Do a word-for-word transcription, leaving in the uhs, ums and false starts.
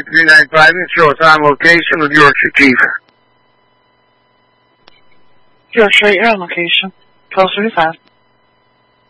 three nine five and show us on location with Yorkshire Chief. Yorkshire, you're on location. twelve thirty-five.